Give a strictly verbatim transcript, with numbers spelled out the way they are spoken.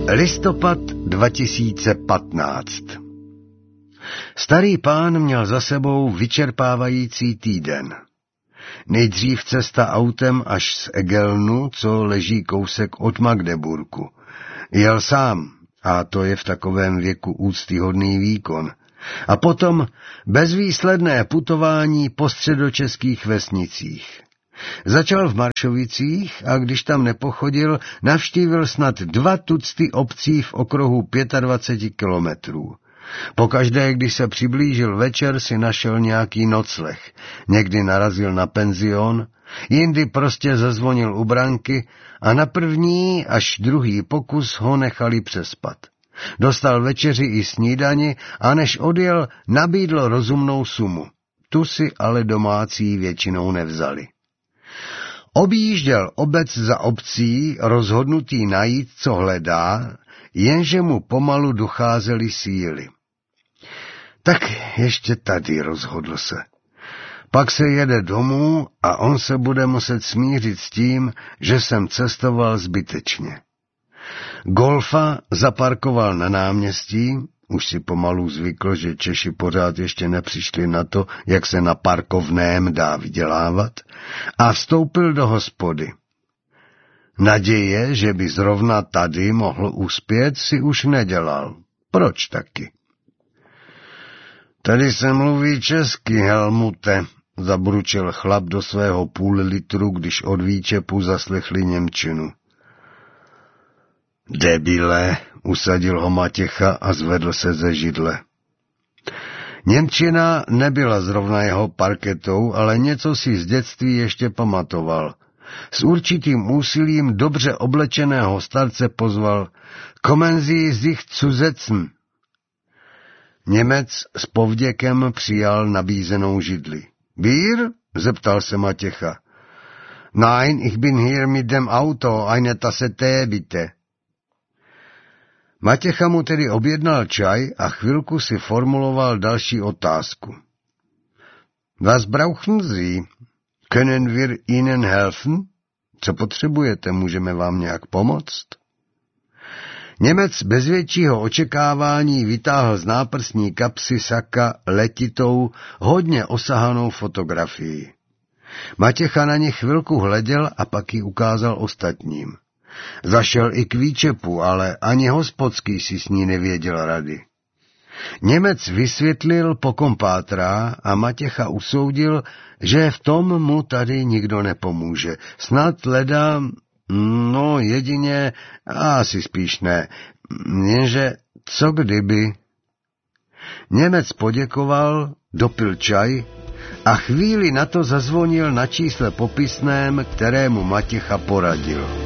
Listopad dva tisíce patnáct. Starý pán měl za sebou vyčerpávající týden. Nejdřív cesta autem až z Egelnu, co leží kousek od Magdeburku. Jel sám, a to je v takovém věku úctyhodný výkon. A potom bezvýsledné putování po středočeských vesnicích. Začal v Maršovicích a když tam nepochodil, navštívil snad dva tucty obcí v okruhu dvacet pět kilometrů. Pokaždé, když se přiblížil večer, si našel nějaký nocleh. Někdy narazil na penzion, jindy prostě zazvonil u branky a na první až druhý pokus ho nechali přespat. Dostal večeři i snídani a než odjel, nabídl rozumnou sumu. Tu si ale domácí většinou nevzali. Objížděl obec za obcí, rozhodnutý najít, co hledá, jenže mu pomalu docházely síly. Tak ještě tady, rozhodl se. Pak se jede domů a on se bude muset smířit s tím, že jsem cestoval zbytečně. Golfa zaparkoval na náměstí, už si pomalu zvykl, že Češi pořád ještě nepřišli na to, jak se na parkovném dá vydělávat, a vstoupil do hospody. Naděje, že by zrovna tady mohl uspět, si už nedělal. Proč taky? Tady se mluví česky, Helmute, zabručil chlap do svého půl litru, když od výčepu zaslechli němčinu. Debile, usadil ho Matěcha a zvedl se ze židle. Němčina nebyla zrovna jeho parketou, ale něco si z dětství ještě pamatoval. S určitým úsilím dobře oblečeného starce pozval Kommen Sie sich zu setzen. Němec s povděkem přijal nabízenou židli. Bier? Zeptal se Matěcha. Nein, ich bin hier mit dem Auto, eine Tasse Tee bitte. Matěcha mu tedy objednal čaj a chvilku si formuloval další otázku. Was brauchen Sie? Können wir Ihnen helfen? Co potřebujete, můžeme vám nějak pomoct? Němec bez většího očekávání vytáhl z náprsní kapsy saka letitou, hodně osahanou fotografii. Matěcha na ně chvilku hleděl a pak ji ukázal ostatním. Zašel i k výčepu, ale ani hospodský si s ní nevěděl rady. Němec vysvětlil, po kom pátrá, a Matěcha usoudil, že v tom mu tady nikdo nepomůže. Snad leda, no jedině, asi spíš ne, jenže co kdyby. Němec poděkoval, dopil čaj a chvíli na to zazvonil na čísle popisném, kterému Matěcha poradil.